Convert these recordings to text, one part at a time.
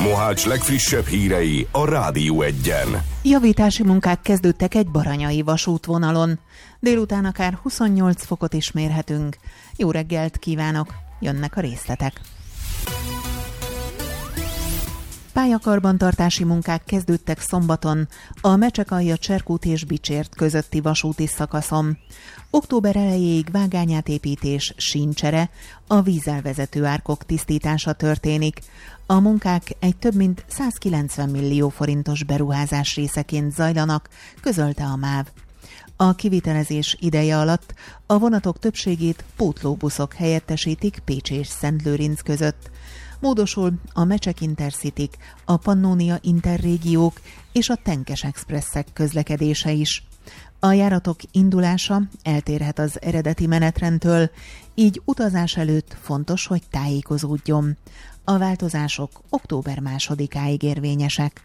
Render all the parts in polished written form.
Mohács legfrissebb hírei a Rádió Egyen. Javítási munkák kezdődtek egy baranyai vasútvonalon. Délután akár 28 fokot is mérhetünk. Jó reggelt kívánok! Jönnek a részletek. Pályakarbantartási munkák kezdődtek szombaton a Mecsekalja-Cserkút és Bicsért közötti vasúti szakaszon. Október elejéig vágányátépítés, síncsere, a vízelvezető árkok tisztítása történik. A munkák egy több mint 190 millió forintos beruházás részeként zajlanak, közölte a MÁV. A kivitelezés ideje alatt a vonatok többségét pótlóbuszok helyettesítik Pécs és Szentlőrinc között. Módosul a Mecsek Intercityk, a Pannónia Interrégiók és a Tenkes Expresszek közlekedése is. A járatok indulása eltérhet az eredeti menetrendtől, így utazás előtt fontos, hogy tájékozódjon. A változások október 2-áig érvényesek.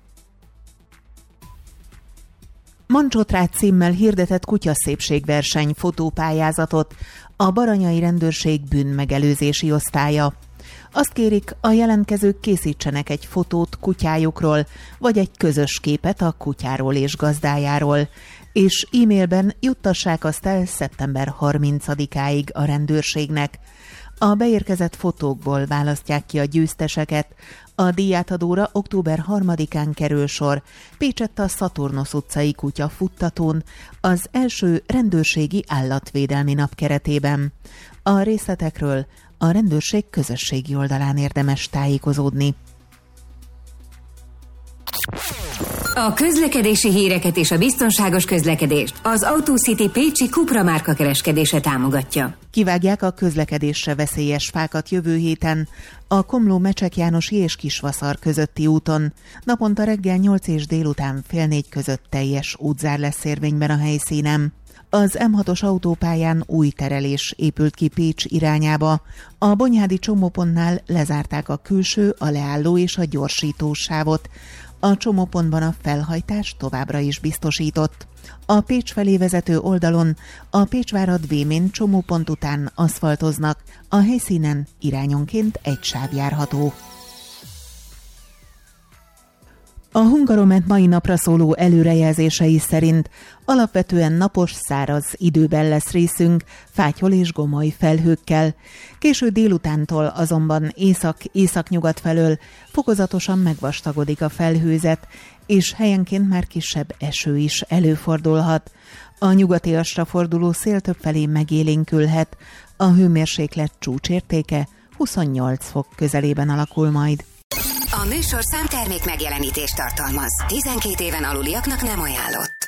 Mancsotrád címmel hirdetett kutyaszépségverseny fotópályázatot a Baranyai Rendőrség bűnmegelőzési osztálya. Azt kérik, a jelentkezők készítsenek egy fotót kutyájukról, vagy egy közös képet a kutyáról és gazdájáról, és e-mailben juttassák azt el szeptember 30-áig a rendőrségnek. A beérkezett fotókból választják ki a győzteseket. A díjátadóra október 3-án kerül sor Pécsett a Szaturnosz utcai kutyafuttatón, az első rendőrségi állatvédelmi nap keretében. A részletekről a rendőrség közösségi oldalán érdemes tájékozódni. A közlekedési híreket és a biztonságos közlekedést az AutoCity pécsi Cupra márka kereskedése támogatja. Kivágják a közlekedésre veszélyes fákat jövő héten a Komló-Mecsek Jánosi és Kisvaszar közötti úton. Naponta reggel 8 és délután fél 4 között teljes útzár lesz érvényben a helyszínen. Az M6-os autópályán új terelés épült ki Pécs irányába. A Bonyhádi csomópontnál lezárták a külső, a leálló és a gyorsítós sávot. A csomópontban a felhajtás továbbra is biztosított. A Pécs felé vezető oldalon a Pécsvárad-Vémén csomópont után aszfaltoznak, a helyszínen irányonként egy sáv járható. A Hungaromet mai napra szóló előrejelzései szerint alapvetően napos, száraz időben lesz részünk, fátyol és gomoly felhőkkel. Késő délutántól azonban észak-északnyugat felől fokozatosan megvastagodik a felhőzet, és helyenként már kisebb eső is előfordulhat. A nyugatiasra forduló szél többfelé megélénkülhet, a hőmérséklet csúcsértéke 28 fok közelében alakul majd. A műsorszám termék megjelenítést tartalmaz. 12 éven aluliaknak nem ajánlott.